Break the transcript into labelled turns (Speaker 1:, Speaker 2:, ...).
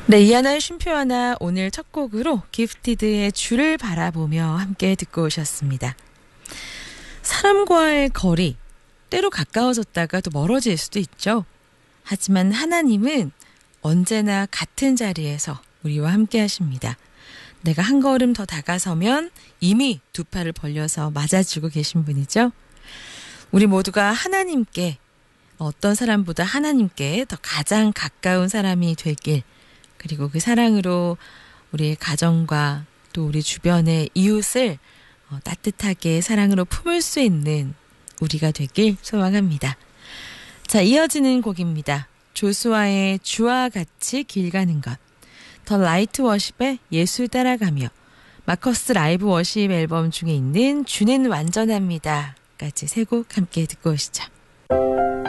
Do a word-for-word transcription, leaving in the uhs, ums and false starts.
Speaker 1: 네, 이하나의 쉼표 하나 오늘 첫 곡으로 기프티드의 주를 바라보며 함께 듣고 오셨습니다. 사람과의 거리, 때로 가까워졌다가 또 멀어질 수도 있죠. 하지만 하나님은 언제나 같은 자리에서 우리와 함께 하십니다. 내가 한 걸음 더 다가서면 이미 두 팔을 벌려서 맞아주고 계신 분이죠. 우리 모두가 하나님께, 어떤 사람보다 하나님께 더 가장 가까운 사람이 되길, 그리고 그 사랑으로 우리의 가정과 또 우리 주변의 이웃을 따뜻하게 사랑으로 품을 수 있는 우리가 되길 소망합니다. 자, 이어지는 곡입니다. 조수아의 주와 같이 길 가는 것, 더 라이트 워십의 예수 따라가며, 마커스 라이브 워십 앨범 중에 있는 주는 완전합니다 까지 세 곡 함께 듣고 오시죠.